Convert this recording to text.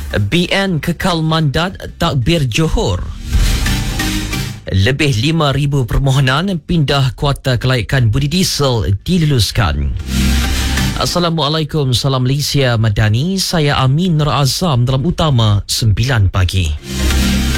BN kekal mandat takbir Johor. Lebih 5,000 permohonan pindah kuota kelaikan budi diesel diluluskan. Assalamualaikum, salam Malaysia Madani. Saya Amin Nur Azam dalam Utama 9 pagi.